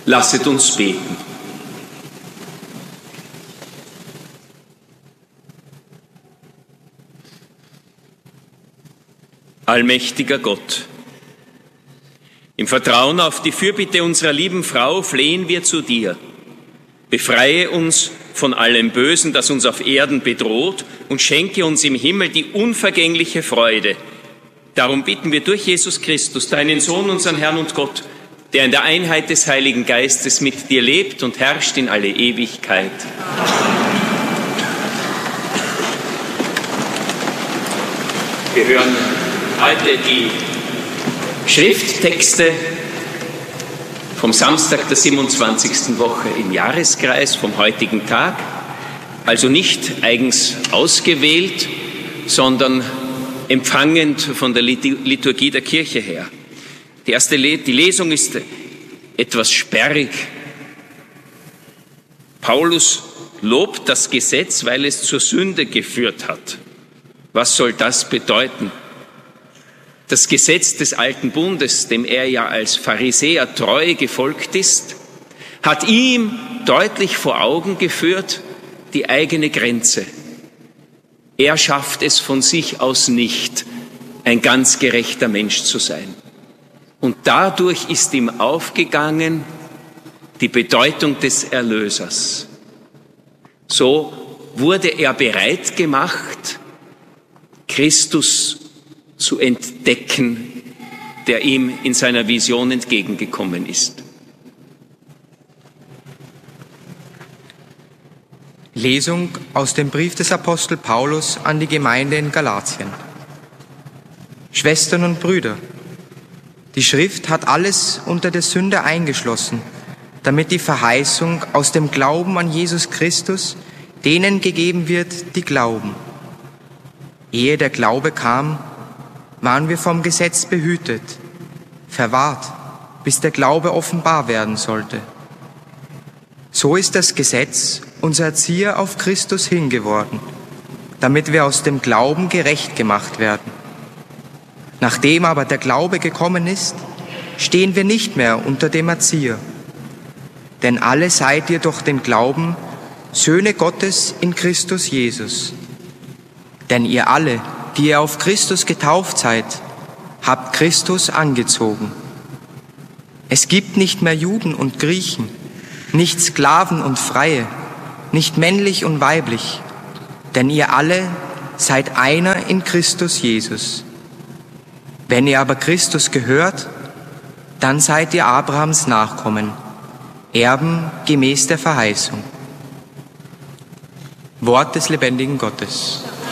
Lasset uns beten. Allmächtiger Gott, im Vertrauen auf die Fürbitte unserer lieben Frau flehen wir zu dir. Befreie uns von allem Bösen, das uns auf Erden bedroht, und schenke uns im Himmel die unvergängliche Freude. Darum bitten wir durch Jesus Christus, deinen Sohn, unseren Herrn und Gott, der in der Einheit des Heiligen Geistes mit dir lebt und herrscht in alle Ewigkeit. Wir hören heute die Schrifttexte vom Samstag der 27. Woche im Jahreskreis, vom heutigen Tag, also nicht eigens ausgewählt, sondern empfangend von der Liturgie der Kirche her. Die Lesung ist etwas sperrig. Paulus lobt das Gesetz, weil es zur Sünde geführt hat. Was soll das bedeuten? Das Gesetz des alten Bundes, dem er ja als Pharisäer treu gefolgt ist, hat ihm deutlich vor Augen geführt, die eigene Grenze. Er schafft es von sich aus nicht, ein ganz gerechter Mensch zu sein. Und dadurch ist ihm aufgegangen die Bedeutung des Erlösers. So wurde er bereit gemacht, Christus zu entdecken, der ihm in seiner Vision entgegengekommen ist. Lesung aus dem Brief des Apostel Paulus an die Gemeinde in Galatien. Schwestern und Brüder, die Schrift hat alles unter der Sünde eingeschlossen, damit die Verheißung aus dem Glauben an Jesus Christus denen gegeben wird, die glauben. Ehe der Glaube kam, waren wir vom Gesetz behütet, verwahrt, bis der Glaube offenbar werden sollte. So ist das Gesetz unser Erzieher auf Christus hingeworden, damit wir aus dem Glauben gerecht gemacht werden. Nachdem aber der Glaube gekommen ist, stehen wir nicht mehr unter dem Erzieher. Denn alle seid ihr durch den Glauben Söhne Gottes in Christus Jesus. Denn ihr alle, die ihr auf Christus getauft seid, habt Christus angezogen. Es gibt nicht mehr Juden und Griechen, nicht Sklaven und Freie, nicht männlich und weiblich, denn ihr alle seid einer in Christus Jesus. Wenn ihr aber Christus gehört, dann seid ihr Abrahams Nachkommen, Erben gemäß der Verheißung. Wort des lebendigen Gottes.